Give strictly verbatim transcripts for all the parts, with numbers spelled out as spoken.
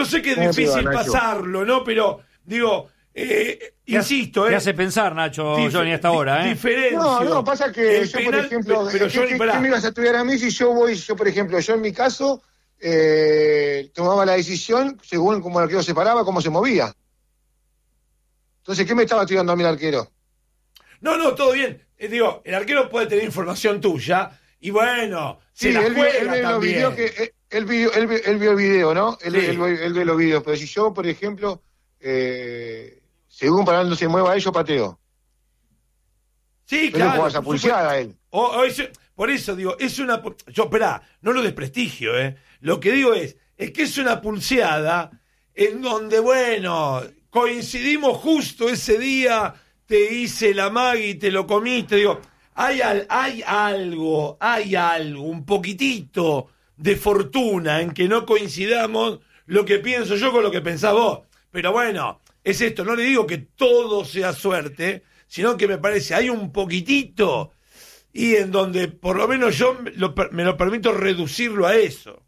yo sé que es difícil pasarlo, ¿no? Pero, digo, eh, insisto, Te ¿eh? hace pensar, Nacho, Dif- Johnny, hasta ahora, ¿eh? Diferencio. No, no, pasa que El yo, penal, por ejemplo, pero ¿qué, Johnny, qué- pará. qué me ibas a estudiar a mí si yo voy, yo por ejemplo, yo en mi caso, eh, tomaba la decisión según cómo el arquero se paraba, cómo se movía. Entonces, ¿qué me estaba estudiando a mí el arquero? No, no, todo bien. Eh, digo, el arquero puede tener información tuya y bueno, se Sí, la él, vio- juega él ve los también. videos que él, él vio, él, ve- él vio el video, ¿no? Él, Sí. él, ve- él ve los videos, pero si yo, por ejemplo, eh, según para dónde se mueva él, yo pateo. Sí, Yo claro. le pongo esa por pulseada supuesto. a él. O- o eso- por eso digo, es una... pu- Yo, esperá, no lo desprestigio, ¿eh? Lo que digo es, es que es una pulseada en donde, bueno, coincidimos justo ese día, te hice la magia y te lo comiste, digo, hay, al- hay algo, hay algo, un poquitito de fortuna en que no coincidamos lo que pienso yo con lo que pensás vos. Pero bueno, es esto, no le digo que todo sea suerte, sino que me parece, hay un poquitito y en donde por lo menos yo me lo, per- me lo permito reducirlo a eso.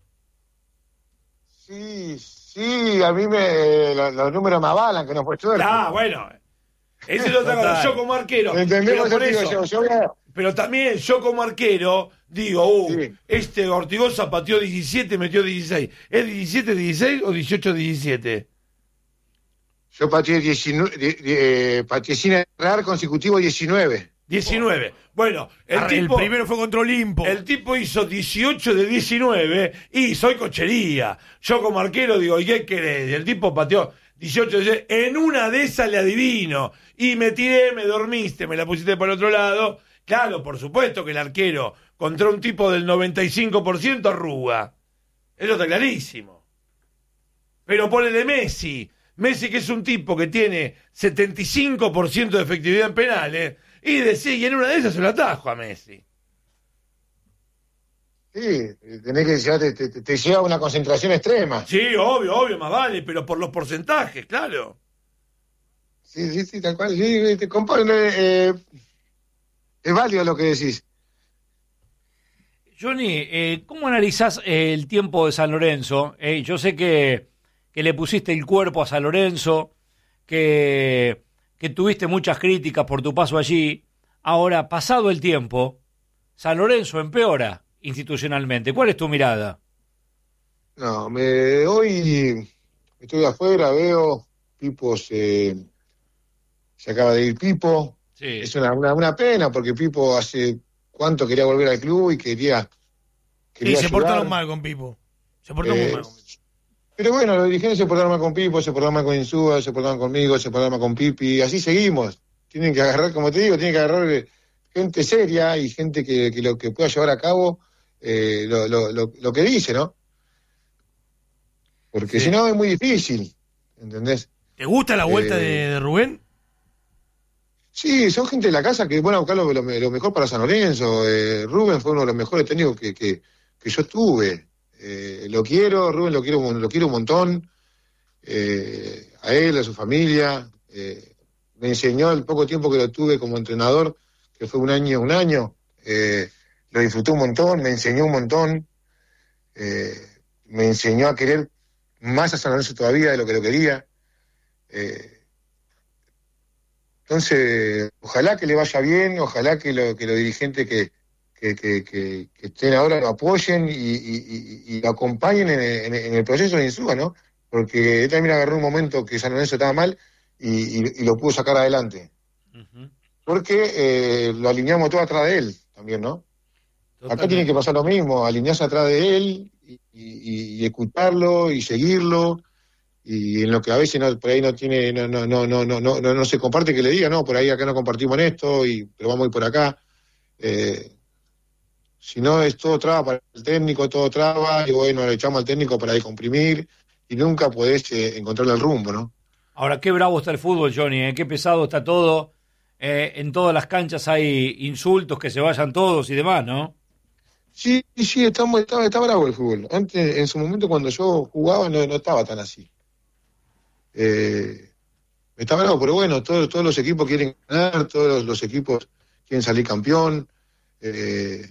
Sí, sí, a mí me, lo- los números me avalan, que no fue suerte. Ah, bueno, esa es otra cosa. Yo como arquero, ¿Entendemos? pero por Yo te eso, digo, yo, yo voy a- pero también yo como arquero digo, uh, Sí. este Ortigoza pateó diecisiete, metió dieciséis. ¿Es diecisiete dieciséis o dieciocho diecisiete? Yo pateé diecinueve, die- die- eh, pateé sin errar consecutivo diecinueve. diecinueve. Bueno, el Ah, el tipo... primero fue contra Olimpo. El tipo hizo dieciocho de diecinueve y soy cochería. Yo como arquero digo, ¿y qué querés? El tipo pateó dieciocho de diecinueve. En una de esas le adivino. Y me tiré, me dormiste, me la pusiste por el otro lado. Claro, por supuesto que el arquero contra un tipo del noventa y cinco por ciento arruga. Eso está clarísimo. Pero ponele Messi. Messi que es un tipo que tiene setenta y cinco por ciento de efectividad en penales. Y decís, y en una de esas se lo atajo a Messi. Sí, tenés que llevar, te, te, te lleva a una concentración extrema. Sí, obvio, obvio, más vale, pero por los porcentajes, claro. Sí, sí, sí, tal cual. Sí, te compadre, eh, es válido lo que decís. Johnny, eh, ¿cómo analizás eh, el tiempo de San Lorenzo? Eh, yo sé que, que le pusiste el cuerpo a San Lorenzo, que, que tuviste muchas críticas por tu paso allí. Ahora, pasado el tiempo, San Lorenzo empeora institucionalmente. ¿Cuál es tu mirada? No, me, hoy estoy afuera, veo, Pipo se, se acaba de ir Pipo. Sí. Es una, una, una pena porque Pipo hace cuánto quería volver al club y quería... Sí, quería se ayudar. portaron mal con Pipo. Se portaron Eh, muy mal con Pipo. Pero bueno, los dirigentes se portaron mal con Pipo, se portaron mal con Insúa, se portaron conmigo, se portaron mal con Pipi, así seguimos. Tienen que agarrar, como te digo, tienen que agarrar eh, gente seria y gente que, que lo que pueda llevar a cabo eh, lo, lo, lo, lo que dice, ¿no? Porque Sí. si no es muy difícil, ¿entendés? ¿Te gusta la vuelta eh, de, de Rubén? Sí, son gente de la casa que van a buscar lo, lo- lo mejor para San Lorenzo. Eh, Rubén fue uno de los mejores técnicos que, que, que yo tuve. Eh, lo quiero, Rubén lo quiero, un- lo quiero un montón. Eh, a él, a su familia. Eh, me enseñó el poco tiempo que lo tuve como entrenador, que fue un año, un año. Eh, lo disfruté un montón, me enseñó un montón. Eh, me enseñó a querer más a San Lorenzo todavía de lo que lo quería. Eh, Entonces, ojalá que le vaya bien, ojalá que, lo, que los dirigentes que, que, que, que, que estén ahora lo apoyen y, y, y, y lo acompañen en, en, en el proceso de Insúa, ¿no? Porque él también agarró un momento que San Lorenzo estaba mal y, y, y lo pudo sacar adelante. Uh-huh. Porque eh, lo alineamos todo atrás de él también, ¿no? Acá tiene que pasar lo mismo, alinearse atrás de él y, y, y escucharlo y seguirlo. Y en lo que a veces no, por ahí no tiene, no, no, no, no, no, no, no, no se comparte, que le diga, no, por ahí acá no compartimos en esto, y, pero vamos a ir por acá. Eh, si no, es todo traba para el técnico, todo traba, y bueno, le echamos al técnico para descomprimir, y nunca podés eh, encontrarle el rumbo, ¿no? Ahora, qué bravo está el fútbol, Johnny, ¿eh? Qué pesado está todo. Eh, en todas las canchas hay insultos, que se vayan todos y demás, ¿no? Sí, sí, está, muy- está, está bravo el fútbol. Antes, en su momento, cuando yo jugaba, no, no estaba tan así. Eh, está bravo, pero bueno, todos, todos los equipos quieren ganar, todos los, los equipos quieren salir campeón, eh,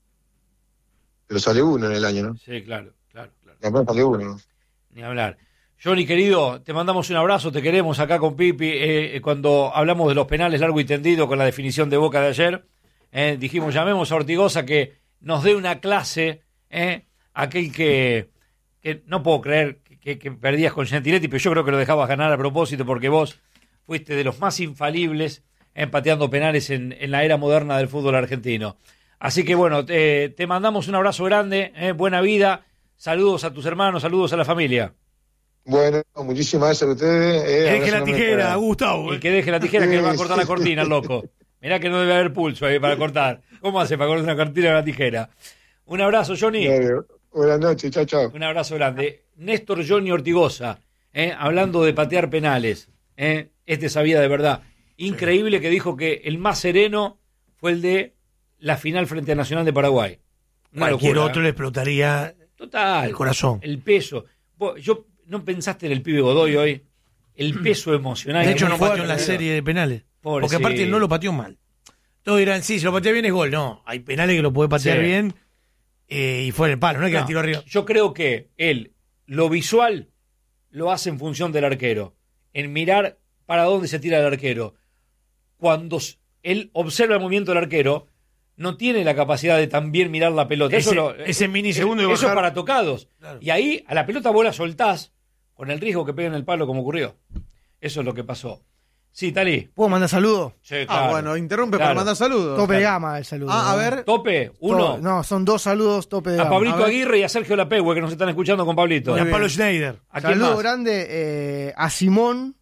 pero sale uno en el año, ¿no? Sí, claro, claro, claro. Campeón sale uno, ¿no? Ni hablar. Johnny, querido, te mandamos un abrazo, te queremos acá con Pipi. Eh, cuando hablamos de los penales largo y tendido con la definición de Boca de ayer, eh, dijimos, llamemos a Ortigosa que nos dé una clase, eh, aquel que, que no puedo creer que, que perdías con Gentiletti, pero yo creo que lo dejabas ganar a propósito porque vos fuiste de los más infalibles eh, pateando penales en, en la era moderna del fútbol argentino. Así que bueno, te, te mandamos un abrazo grande, eh, buena vida, saludos a tus hermanos, saludos a la familia. Bueno, muchísimas gracias a ustedes. Eh, Que a ver deje si la no me tijera, esperan. Gustavo. Y eh. que deje la tijera que le va a cortar la Sí. cortina, el loco. Mirá que no debe haber pulso ahí para cortar. ¿Cómo hace para cortar una cortina con una tijera? Un abrazo, Johnny. Dale, buenas noches, chao, chao. Un abrazo grande. Néstor Johnny Ortigosa, eh, hablando de patear penales. Eh, este sabía de verdad. Increíble que dijo que el más sereno fue el de la final frente a Nacional de Paraguay. Una Cualquier locura, otro ¿eh? le explotaría Total. el corazón. El peso. Vos, yo ¿no pensaste en el pibe Godoy hoy? El peso emocional. De que hecho, es no muy pateó en la fuerte, serie de penales. Pobre, Porque aparte sí. él no lo pateó mal. Todos dirán, sí, si lo patea bien es gol. No, hay penales que lo puede patear Sí. bien eh, y fue en el palo, no es que No, la tiró arriba. yo creo que él, lo visual, lo hace en función del arquero. En mirar para dónde se tira el arquero. Cuando s- él observa el movimiento del arquero, no tiene la capacidad de también mirar la pelota. Ese- eso lo- ese minisegundo de Eso es bajar- para tocados. Claro. Y ahí a la pelota vos la soltás con el riesgo que pegue en el palo como ocurrió. Eso es lo que pasó. Sí, Tali. ¿Puedo mandar saludos? Sí, Ah, claro. bueno, interrumpe Claro. para mandar saludos. Tope de gama el saludo. Ah, a ¿no? ver. Tope, uno. To- No, son dos saludos tope de A gama. Pablito A ver. Aguirre y a Sergio Lapehue que nos están escuchando con Pablito. Y a bien. Pablo Schneider. ¿A quién Saludo más? grande eh, a Simón,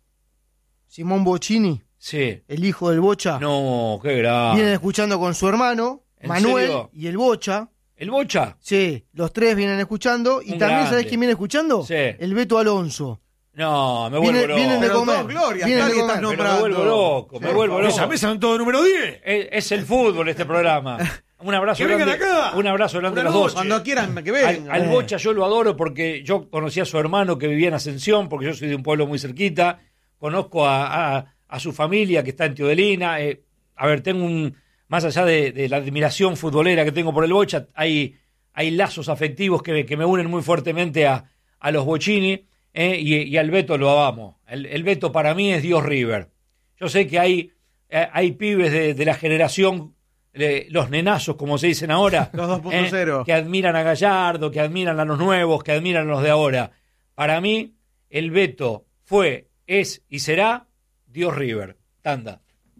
Simón Bocini, Sí. el hijo del Bocha. No, qué grave. Vienen escuchando con su hermano, ¿En Manuel, serio? y el Bocha. ¿El Bocha? Sí, los tres vienen escuchando. Y Un también, grande. ¿sabés quién viene escuchando? Sí. El Beto Alonso. No, me vuelvo Vienen, loco. vienen de Pero comer. dos glorias, vienen Tali, de estás comer. Pero me vuelvo loco, me vuelvo loco. Esa mesa son todos número diez. Es, es el fútbol este programa. Un abrazo Que vengan grande. acá. Un abrazo grande a Una los dos. noche. Cuando quieran que Al, vengan. al Bocha yo lo adoro porque yo conocí a su hermano que vivía en Ascensión, porque yo soy de un pueblo muy cerquita. Conozco a, a, a su familia que está en Teodelina. Eh, a ver, tengo un. Más allá de, de la admiración futbolera que tengo por el Bocha, hay, hay lazos afectivos que, que me unen muy fuertemente a, a los Bocini. Eh, y, y al Beto lo amo. El, el Beto para mí es Dios River. Yo sé que hay, eh, hay pibes de, de la generación, eh, los nenazos, como se dicen ahora, Los dos punto eh, cero. que admiran a Gallardo, que admiran a los nuevos, que admiran a los de ahora. Para mí, el Beto fue, es y será Dios River. Tanda.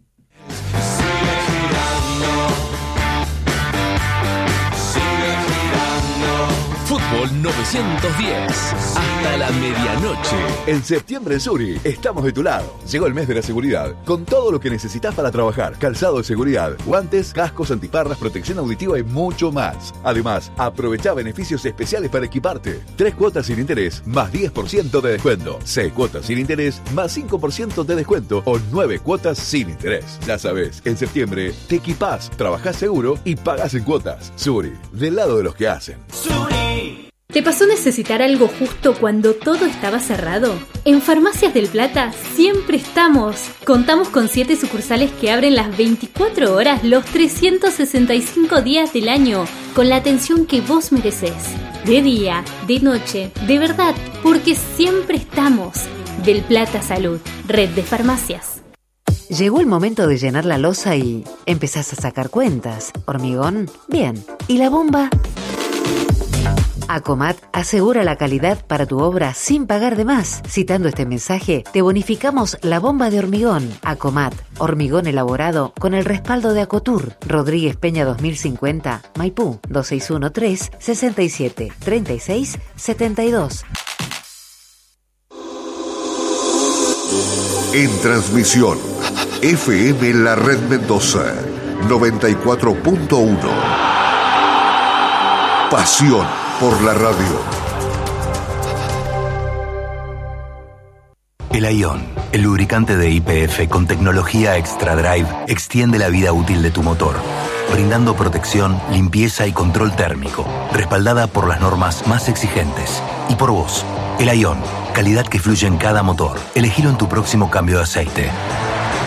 Fútbol novecientos diez. Hasta la medianoche. En septiembre en Suri estamos de tu lado. Llegó el mes de la seguridad, con todo lo que necesitas para trabajar. Calzado de seguridad, guantes, cascos, antiparras, protección auditiva y mucho más. Además, aprovecha beneficios especiales para equiparte. Tres cuotas sin interés, más diez por ciento de descuento. Seis cuotas sin interés, más cinco por ciento de descuento. O nueve cuotas sin interés. Ya sabes, en septiembre te equipás, trabajás seguro y pagás en cuotas. Suri, del lado de los que hacen. ¿Te pasó necesitar algo justo cuando todo estaba cerrado? En Farmacias del Plata siempre estamos. Contamos con siete sucursales que abren las veinticuatro horas los trescientos sesenta y cinco días del año, con la atención que vos mereces. De día, de noche, de verdad, porque siempre estamos. Del Plata Salud, red de farmacias. Llegó el momento de llenar la loza y empezás a sacar cuentas. ¿Hormigón? Bien. ¿Y la bomba? Acomat asegura la calidad para tu obra sin pagar de más. Citando este mensaje, te bonificamos la bomba de hormigón. Acomat, hormigón elaborado con el respaldo de Acotur. Rodríguez Peña dos mil cincuenta, Maipú, dos seis uno tres, seis siete, tres seis siete dos. En transmisión, F M La Red Mendoza, noventa y cuatro punto uno. Pasión por la radio. El Ion, el lubricante de Y P F con tecnología Extra Drive, extiende la vida útil de tu motor, brindando protección, limpieza y control térmico, respaldada por las normas más exigentes. Y por vos, el Ion, calidad que fluye en cada motor. Elegilo en tu próximo cambio de aceite.